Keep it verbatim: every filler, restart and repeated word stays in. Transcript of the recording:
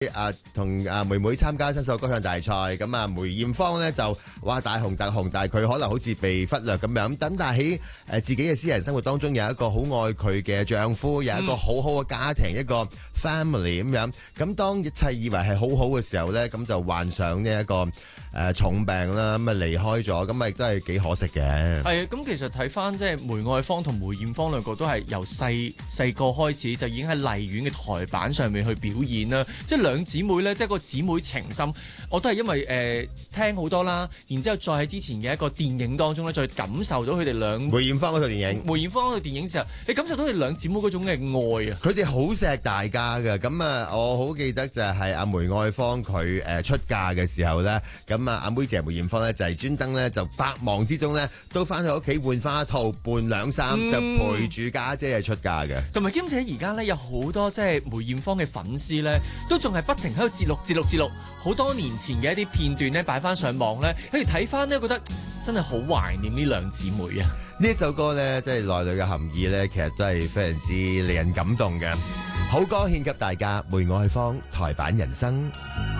啊，同啊妹妹參加新秀歌唱大賽，咁啊梅艷芳咧就哇大紅特紅，但係佢可能好似被忽略咁樣。咁但係喺誒自己嘅私人生活當中，有一個好愛佢嘅丈夫，有一個好好嘅家庭，一個 family 咁樣。咁當一切以為係好好嘅時候咧，咁就患上呢一個誒重病啦，咁啊離開咗，咁啊亦都係幾可惜嘅。 係啊，咁其實睇翻即係梅愛芳同梅艷芳兩個都係由細細個開始就已經喺荔園嘅台板上面去表演啦，即係兩姊妹咧，即係個姊妹情深，我都係因為誒、呃、聽好多啦，然之後再喺之前嘅一個電影當中咧，再感受到佢哋兩梅艷芳嗰套電影， 梅艷芳嗰套電影時候，你感受到佢哋兩姊妹嗰種嘅愛啊！ 佢哋好錫大家嘅，咁啊，我好記得就係阿梅愛芳佢誒出嫁嘅時候咧，咁啊阿妹姐梅艷芳咧就係專登咧就百忙之中咧都翻去屋企換翻一套伴娘衫，嗯、就陪住家姐係出嫁嘅。 同埋兼且而家咧有好多即係梅艷芳嘅粉絲咧，都仲係不停喺度節錄節錄節錄好多年前嘅一啲片段咧擺翻上網咧，跟住睇翻咧覺得真係好懷念呢兩姊妹啊！ 呢首歌咧即係內裏嘅含義咧，其實都係非常之令人感動嘅。好歌獻給大家，梅愛芳台版人生。